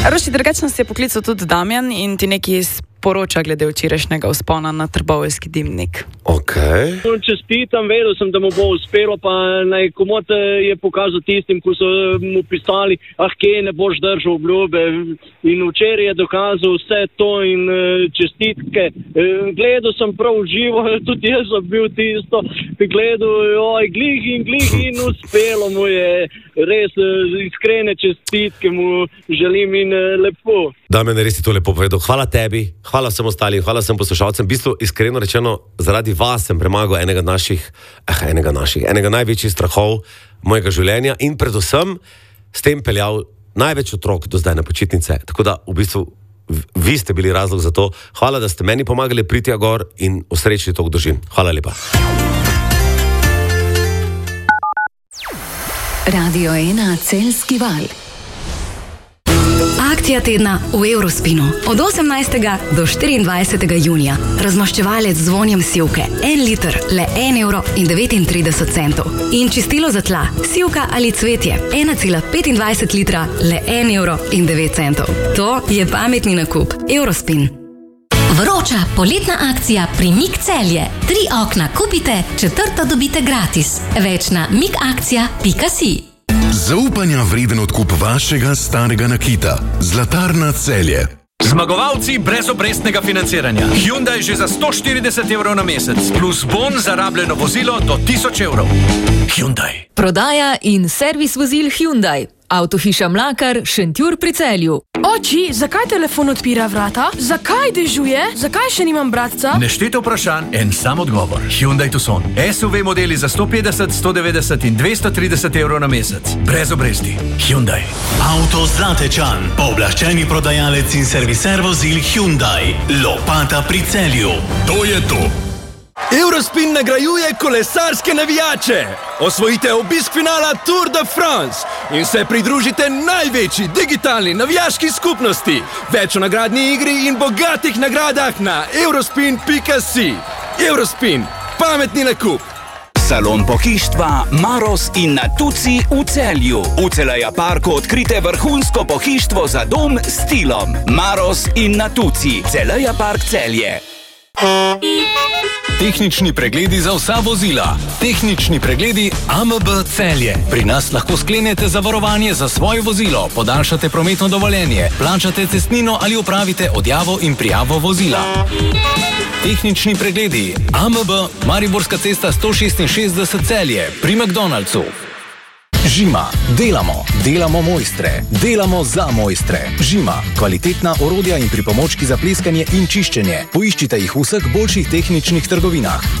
Roši, drugače nas je poklical tudi Damjan in ti nekaj sporoča glede včerajšnjega vzpona na Trboveljski dimnik. Okay. Čestitam, vedel sem, da mu bo uspelo, pa naj komot je pokazal tistim, ko so mu pisali, kje ne boš držal obljube. In včeraj je dokazal vse to in čestitke. Gledal sem prav živo, tudi jaz sem bil tisto. Gledal, glih in uspelo mu je. Res iskrene čestitke mu želim in lepo. Damjan, res si to lepo povedal. Hvala tebi, hvala vsem ostalim, hvala vsem poslušalcem. V bistvu, iskreno rečeno, zaradi vas sem premagal enega največjih strahov mojega življenja in predvsem s tem peljal največ otrok do zdaj na počitnice. Tako da, v bistvu, vi ste bili razlog za to. Hvala, da ste meni pomagali priti gor in v sreči tok dožin. Hvala lepa. Radio 1 Celjski val. Akcija tedna v Eurospinu. Od 18. do 24. junija. Razmaščevalec z vonjem sivke. 1 liter, le 1,39 €. In čistilo za tla, sivka ali cvetje. 1,25 litra, le 1,09 €. To je pametni nakup. Eurospin. Vroča poletna akcija pri Mik Celje. 3 okna kupite, 4. dobite gratis. Več na mikakcija.si. Zaupanja vreden odkup vašega starega nakita. Zlatarna Celje. Zmagovalci brezobrestnega financiranja. Hyundai že za 140 € na mesec, plus bon za rabljeno vozilo do 1000 €. Hyundai. Prodaja in servis vozil Hyundai. Avtohiša Mlakar, Šentjur pri Celju. Oči, zakaj telefon odpira vrata? Zakaj dežuje? Zakaj še nimam bratca? Nešteto vprašanj, en sam odgovor. Hyundai Tucson. SUV modeli za 150, 190 in 230 € na mesec. Brez obresti. Hyundai. Avto Zlatečan. Pooblaščeni prodajalec in serviser vozil Hyundai. Lopata pri Celju. To je to. Eurospin nagrajuje kolesarske navijače. Osvojite obisk finala Tour de France in se pridružite največji digitalni navijaški skupnosti. Več o nagradni igri in bogatih nagradah na eurospin.si. Eurospin. Pametni nakup. Salon pohištva Maros in Natuci v Celju. V Celeja parku odkrite vrhunsko pohištvo za dom s stilom. Maros in Natuci. Celeja park Celje. Tehnični pregledi za vsa vozila. Tehnični pregledi AMB Celje. Pri nas lahko sklenete zavarovanje za svoje vozilo, podaljšate prometno dovoljenje, plačate cestnino ali opravite odjavo in prijavo vozila. Tehnični pregledi AMB Mariborska cesta 166 Celje pri McDonald'su. Žima. Delamo mojstre. Delamo za mojstre. Žima. Kvalitetna orodja in pripomočki za pleskanje in čiščenje. Poiščite jih v vseh boljših tehničnih trgovinah.